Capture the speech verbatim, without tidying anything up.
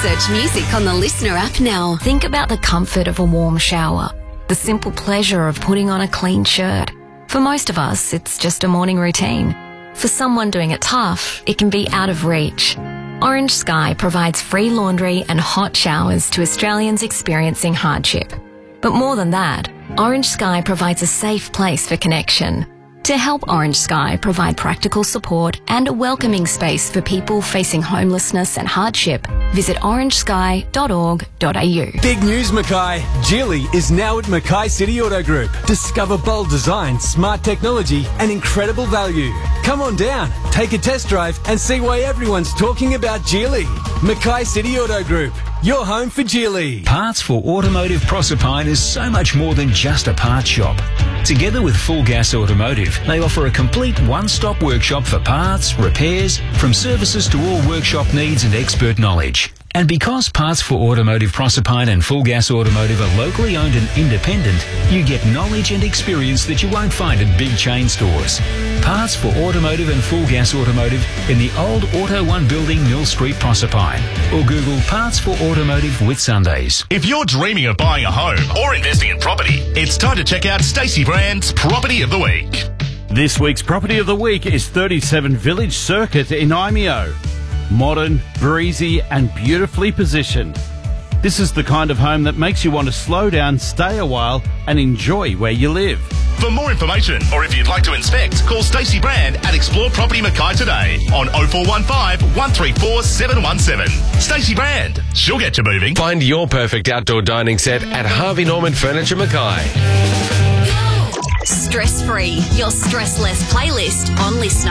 Search music on the Listener app now. Think about the comfort of a warm shower, the simple pleasure of putting on a clean shirt. For most of us, it's just a morning routine. For someone doing it tough, it can be out of reach. Orange Sky provides free laundry and hot showers to Australians experiencing hardship. But more than that, Orange Sky provides a safe place for connection. To help Orange Sky provide practical support and a welcoming space for people facing homelessness and hardship, visit orange sky dot org dot a u. Big news, Mackay. Geely is now at Mackay City Auto Group. Discover bold design, smart technology and incredible value. Come on down, take a test drive and see why everyone's talking about Geely. Mackay City Auto Group, your home for Geely. Parts for Automotive Proserpine is so much more than just a parts shop. Together with Full Gas Automotive, they offer a complete one-stop workshop for parts, repairs, from services to all workshop needs and expert knowledge. And because Parts for Automotive Proserpine and Full Gas Automotive are locally owned and independent, you get knowledge and experience that you won't find at big chain stores. Parts for Automotive and Full Gas Automotive in the old Auto One building, Mill Street, Proserpine. Or Google Parts for Automotive Whitsundays. If you're dreaming of buying a home or investing in property, it's time to check out Stacey Brand's Property of the Week. This week's Property of the Week is thirty-seven Village Circuit in Imeo. Modern, breezy and beautifully positioned. This is the kind of home that makes you want to slow down, stay a while and enjoy where you live. For more information or if you'd like to inspect, call Stacey Brand at Explore Property Mackay today on oh four one five, one three four, seven one seven. Stacey Brand, she'll get you moving. Find your perfect outdoor dining set at Harvey Norman Furniture Mackay. Stress-free, your stress-less playlist on Listener.